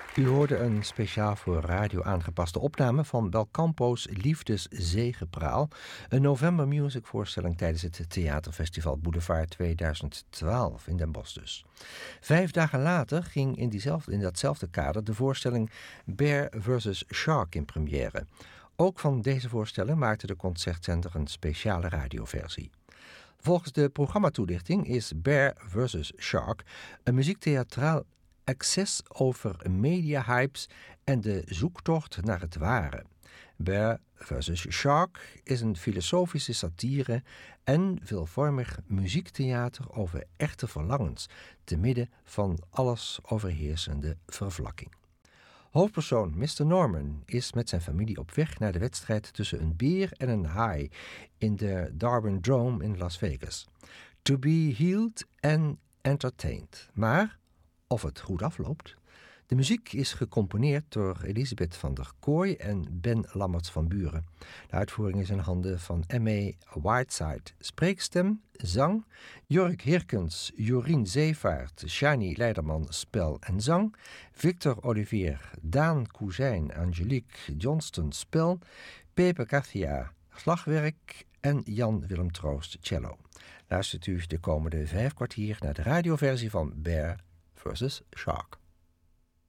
U hoorde een speciaal voor radio aangepaste opname van Belcampo's Liefdeszegepraal, een November Music voorstelling tijdens het Theaterfestival Boulevard 2012 in Den Bosch dus. 5 dagen later ging in datzelfde kader de voorstelling Bear vs. Shark in première. Ook van deze voorstelling maakte de concertzender een speciale radioversie. Volgens de programmatoelichting is Bear vs. Shark een muziektheatraal excess over mediahypes en de zoektocht naar het ware. Bear vs. Shark is een filosofische satire en veelvormig muziektheater over echte verlangens, te midden van alles overheersende vervlakking. Hoofdpersoon Mr. Norman is met zijn familie op weg naar de wedstrijd tussen een beer en een haai in de Darbendrome in Las Vegas. To be healed and entertained. Maar of het goed afloopt? De muziek is gecomponeerd door Elisabeth van der Kooi en Ben Lammerts van Buren. De uitvoering is in handen van M.A. Whiteside. Spreekstem, zang, Jork Hirkens, Jorien Zeevaart, Shani Leiderman, spel en zang, Victor Olivier, Daan Koezijn, Angelique Johnston, spel, Pepe Garcia, slagwerk en Jan Willem Troost, cello. Luistert u de komende 5 kwartier naar de radioversie van Bear vs. Shark.